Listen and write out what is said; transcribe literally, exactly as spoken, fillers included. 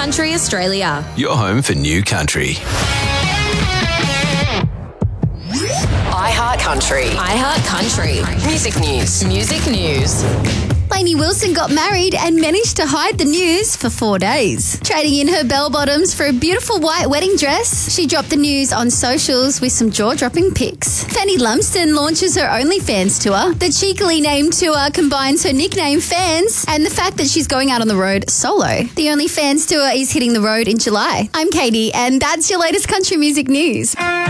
Country Australia. Your home for new country. iHeart Country. iHeart Country. Music news. Music news. Lainey Wilson got married and managed to hide the news for four days. Trading in her bell-bottoms for a beautiful white wedding dress, she dropped the news on socials with some jaw-dropping pics. Fanny Lumsden launches her OnlyFans tour. The cheekily named tour combines her nickname Fans and the fact that she's going out on the road solo. The OnlyFans tour is hitting the road in July. I'm Katie, and that's your latest country music news.